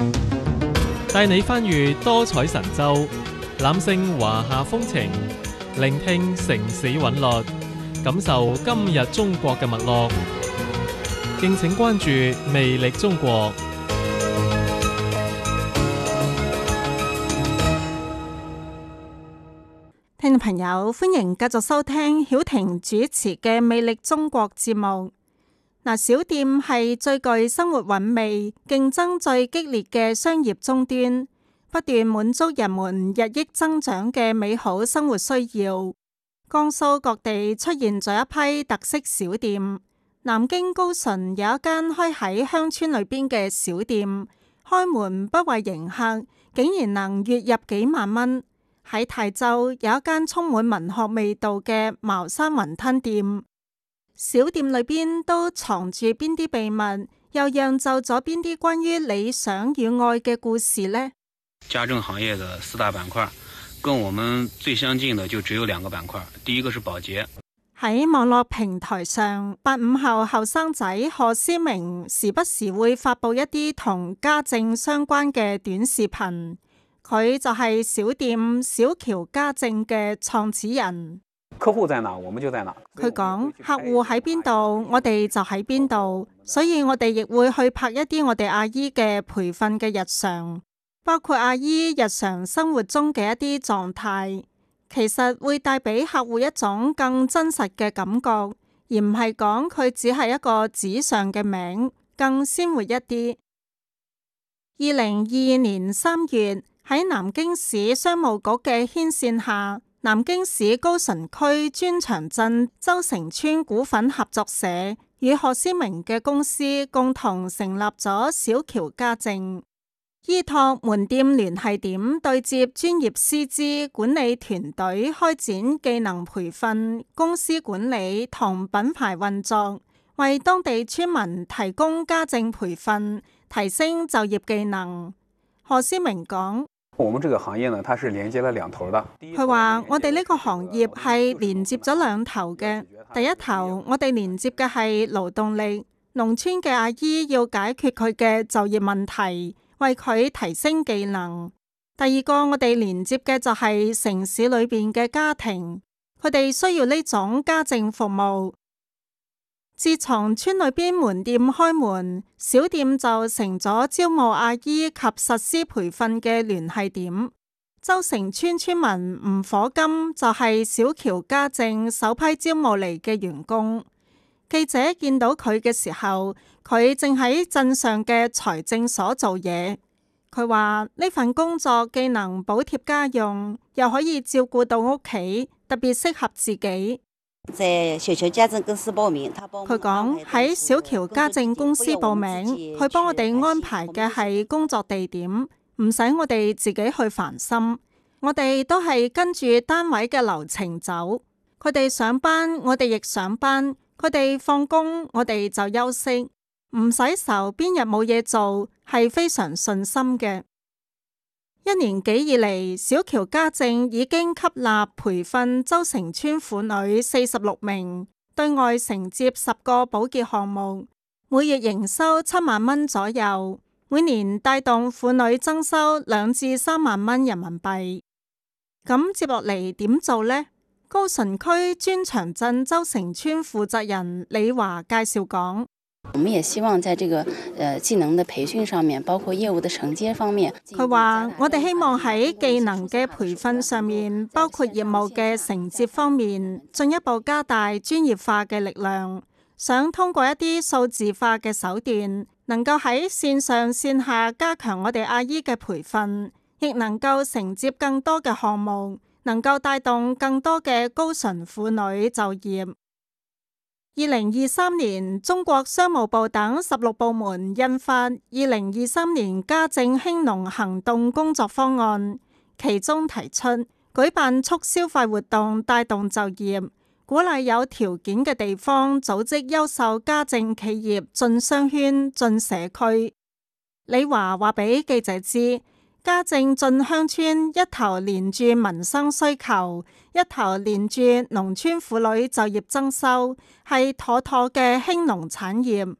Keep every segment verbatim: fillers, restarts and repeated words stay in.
帶你翻閱多彩神州，攬勝華夏風情，聆聽城市韻律，感受今日中國嘅脈絡。敬請關注魅力中國。 聽眾朋友，歡迎繼續收聽曉婷主持嘅《魅力中國》節目。嗱，小店係最具生活韻味、競爭最激烈嘅商業終端，不斷滿足人們日益增長嘅美好生活需要。江蘇各地出現咗一批特色小店，南京高淳有一間開喺鄉村裏邊嘅小店，開門不為迎客，竟然能月入幾萬蚊。喺泰州有一間充滿文學味道嘅茅山雲吞店。小店裏邊都藏住邊啲秘密，又釀就咗邊啲關於理想與愛嘅故事呢？ 家政行業的四大板塊，跟我們最相近的就只有兩個板塊。第一個是保潔。 喺網絡平台上，八五後後生仔賀思明時不時會發佈一啲同家政相關嘅短視頻。佢就係小店小喬家政嘅創始人。 客戶在哪，我們就在哪。 佢講，客戶喺邊度，我哋就喺邊度，所以我哋亦會去拍一啲我哋阿姨嘅培訓嘅日常，包括阿姨日常生活中嘅一啲狀態，其實會帶俾客戶一種更真實嘅感覺，而唔係講佢只係一個紙上嘅名，更鮮活一啲。二零二二年三月，喺南京市商務局嘅牽線下，南京市高淳區磚牆鎮周城村股份合作社與賀思明嘅公司共同成立咗小喬家政，依託門店聯繫點對接專業師資管理團隊，開展技能培訓、公司管理同品牌運作，為當地村民提供家政培訓，提升就業技能。賀思明講， 我們這個行業呢，它是連接了兩頭的。 佢話我哋呢個行業係連接咗兩頭嘅。第一頭，我哋連接嘅係勞動力，農村嘅阿姨要解決佢嘅就業問題，為佢提升技能。第二個，我哋連接嘅就係城市裏邊嘅家庭，佢哋需要呢種家政服務。自從村裏邊門店開門，小店就成咗招募阿姨及實施培訓嘅聯繫點。周城村村民吳火金就係小喬家政首批招募嚟嘅員工。記者見到佢嘅時候，佢正喺鎮上嘅財政所做嘢。佢話呢份工作既能補貼家用，又可以照顧到屋企，特別適合自己。 在小喬家政公司報名， 佢講喺小喬家政公司報名，佢幫我哋安排嘅係工作地點，唔使我哋自己去煩心。我哋都係跟住單位嘅流程走，佢哋上班，我哋亦上班；佢哋放工，我哋就休息，唔使愁邊日冇嘢做，係非常順心嘅。一年幾以嚟，小喬家政已經吸納培訓周城村婦女四十六名，對外承接十個保潔項目，每月營收七萬蚊左右，每年帶動婦女增收兩至三萬蚊人民幣。咁接落嚟點做呢？高淳區磚牆鎮周城村負責人李華介紹講。 我們也希望在這個呃技能的培訓上面，包括業務的承接方面。 佢話：我哋希望喺技能嘅培訓上面，包括業務嘅承接方面，進一步加大專業化嘅力量。想通過一啲數字化嘅手段，能夠喺線上線下加強我哋阿姨嘅培訓，亦能夠承接更多嘅項目，能夠帶動更多嘅高淳婦女就業。二零二三年，中國商務部等十六部門印發《二零二三年家政興農行動工作方案》，其中提出舉辦促消費活動，帶動就業，鼓勵有條件嘅地方組織優秀家政企業進商圈、進社區。李華話俾記者知，家政進鄉村一頭連住民生需求，一頭連住農村婦女就業增收，係妥妥嘅興農產業。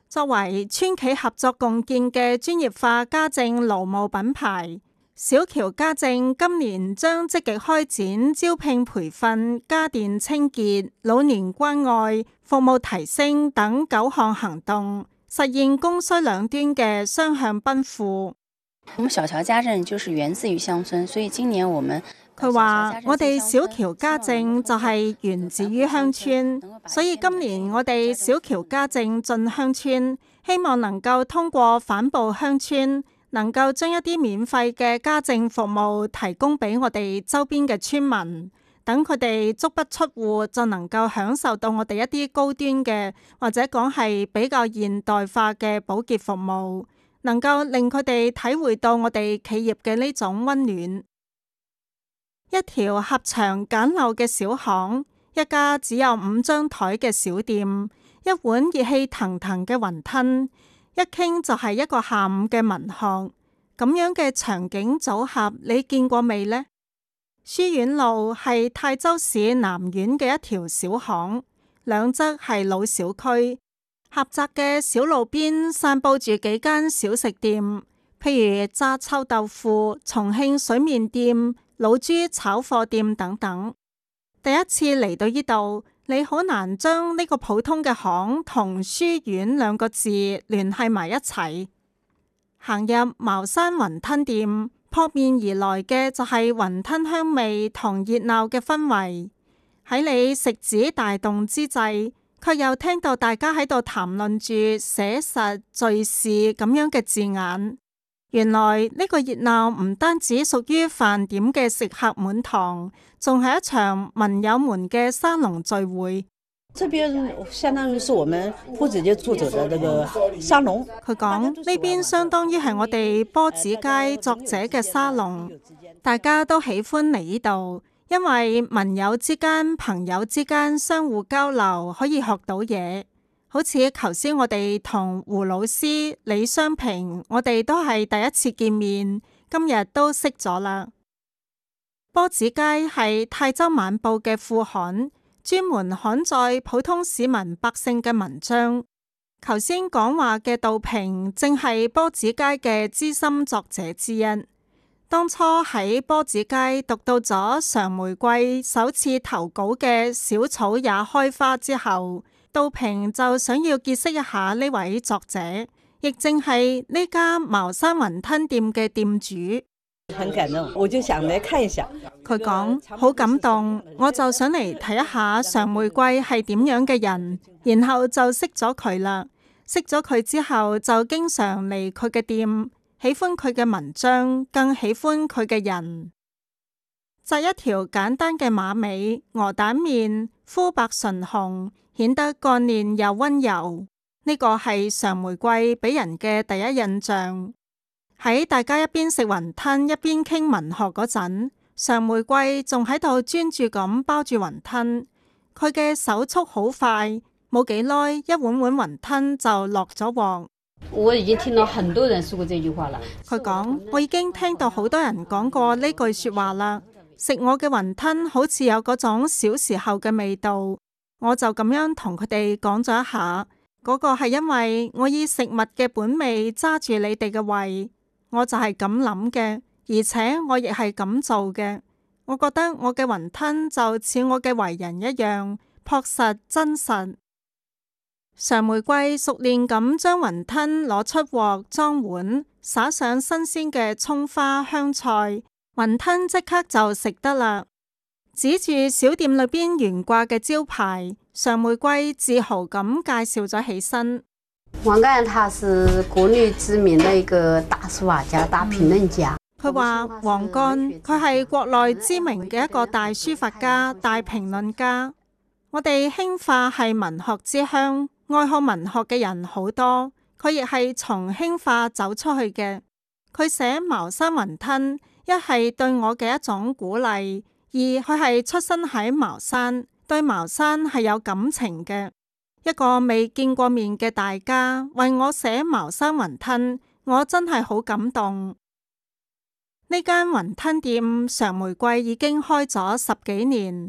作為村企合作共建嘅專業化家政勞務品牌，小橋家政今年將積極開展招聘培訓、家電清潔、老年關愛、服務提升等九項行動，實現供需兩端嘅雙向奔赴。 我們小橋家政就是源自於鄉村，所以今年我們佢話：我哋小橋家政就係源自於鄉村，所以今年我哋小橋家政進鄉村，希望能夠通過反哺鄉村，能夠將一啲免費嘅家政服務提供俾我哋周邊嘅村民，等佢哋足不出戶就能夠享受到我哋一啲高端嘅或者講係比較現代化嘅保潔服務，能夠令佢哋體會到我哋企業嘅呢種溫暖。一條狹長簡陋嘅小巷，一家只有五張台嘅小店，一碗熱氣騰騰嘅雲吞，一傾就係一個下午嘅文學。咁樣嘅場景組合，你見過未呢？書院路係泰州市南苑嘅一條小巷，兩側係老小區，狹窄嘅小路邊散佈住幾間小食店，譬如炸臭豆腐、重慶水麵店、老豬炒貨店等等。第一次嚟到呢度，你好難將呢個普通嘅巷同書院兩個字聯繫埋一齊。行入茅山雲吞店，撲面而來嘅就係雲吞香味同熱鬧嘅氛圍。喺你食指大動之際，卻又聽到大家喺度談論住寫實、敘事咁樣嘅字眼。原來呢個熱鬧唔單止屬於飯點嘅食客滿堂，仲係一場文友們嘅沙龍聚會。 這邊相當於是我們波子街作者的那個沙龍。 佢講呢邊相當於係我哋波子街作者嘅沙龍，大家都喜歡嚟呢度，因為文友之間、朋友之間相互交流，可以學到嘢。好似頭先我哋同胡老師、李商平，我哋都係第一次見面，今日都識咗啦。波子街係泰州晚報嘅副刊，專門刊載普通市民百姓嘅文章。頭先講話嘅杜平正係波子街嘅資深作者之一。當初喺波子街讀到咗常玫瑰首次投稿嘅小草也開花之後，杜平就想要結識一下呢位作者，亦正係呢家茅山雲吞店嘅店主。 很感動，我就想嚟看一下。 佢講好感動，我就想嚟睇一下常玫瑰係點樣嘅人，然後就識咗佢啦。識咗佢之後，就經常嚟佢嘅店，喜歡佢嘅文章，更喜歡佢嘅人。紮一條簡單嘅馬尾，鵝蛋面，膚白唇紅，顯得幹練又溫柔。呢個係常玫瑰俾人嘅第一印象。喺大家一邊食雲吞一邊傾文學嗰陣，常玫瑰仲喺度專注咁包住雲吞，佢嘅手速好快，冇幾耐一碗碗雲吞就落咗鑊。 我已經聽到很多人說過這句話啦。 佢講，我已經聽到好多人講過呢句說話啦。食我嘅雲吞好似有嗰種小時候嘅味道，我就咁樣同佢哋講咗一下，嗰個係因為我以食物嘅本味揸住你哋嘅胃。我就係咁諗嘅，而且我亦係咁做嘅。我覺得我嘅雲吞就似我嘅為人一樣，樸實真實。常玫瑰熟練咁將雲吞攞出鑊裝碗，灑上新鮮嘅蔥花香菜，雲吞即刻就食得啦。指住小店裏邊懸掛嘅招牌，常玫瑰自豪咁介紹咗起身。 王干他是國內知名的一個大書法家、大評論家。 佢話王干佢係國內知名嘅一個大書法家、大評論家。我哋興化係文學之鄉，愛好文學嘅人好多。佢亦係從興化走出去嘅。佢寫茅山雲吞，一係對我嘅一種鼓勵，二佢係出身喺茅山，對茅山係有感情嘅。一個未見過面嘅大家為我寫茅山雲吞，我真係好感動。呢間雲吞店常玫瑰已經開咗十幾年，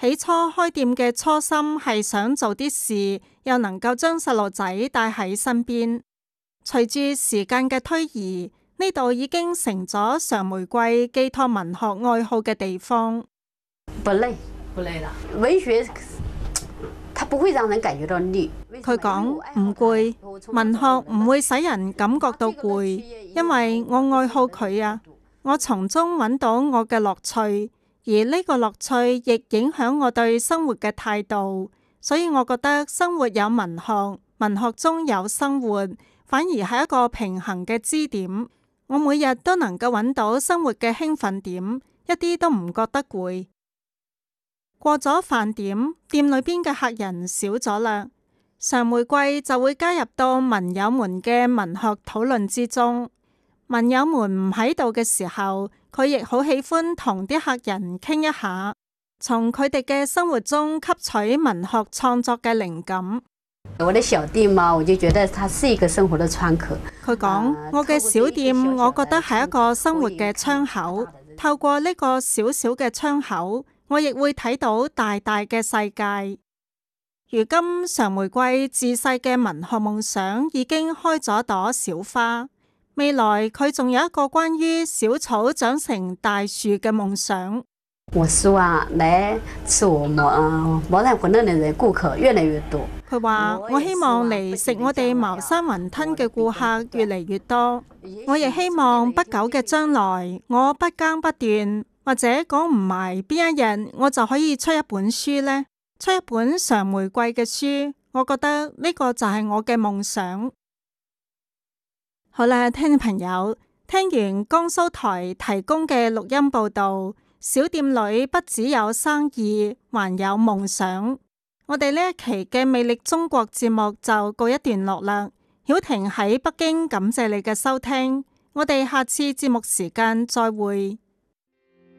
起初開店嘅初心係想做啲事，又能夠將細路仔帶喺身邊。隨住時間嘅推移，呢度已經成咗常玫瑰寄託文學愛好嘅地方。 不累，不累啦。文學，它不會讓人感覺到膩。 佢講唔攰，文學唔會使人感覺到攰，因為我愛好佢啊，我從中揾到我嘅樂趣。而呢個樂趣亦影響我對生活嘅態度，所以我覺得生活有文學，文學中有生活，反而係一個平衡嘅支點。我每日都能夠揾到生活嘅興奮點，一啲都唔覺得攰。過咗飯點，店裏邊嘅客人少咗啦，常玫瑰就會加入到文友們嘅文學討論之中。文友們唔喺度嘅時候，佢亦好喜歡同啲客人傾一下，從佢哋嘅生活中吸取文學創作嘅靈感。 我的小店嘛，我就覺得它是一個生活的窗口。 佢講：我嘅小店，我覺得係一個生活嘅窗口。透過呢個小小嘅窗口，我亦會睇到大大嘅世界。如今常玫瑰自細嘅文學夢想已經開咗朵小花。未來佢仲有一個關於小草長成大樹嘅夢想。 我希望來吃我茅茅山餛飩的人顧客越來越多。 佢話：我希望嚟食我哋茅山雲吞嘅顧客越嚟越多。我亦希望不久嘅將來，我不間不斷，或者講唔埋邊一日，我就可以出一本書呢，出一本常玫瑰嘅書。我覺得呢個就係我嘅夢想。好啦，聽眾朋友，聽完江蘇台提供嘅錄音報道，小店裏不只有生意，還有夢想。我哋呢一期嘅魅力中國節目就告一段落啦。曉婷喺北京，感謝你嘅收聽，我哋下次節目時間再會。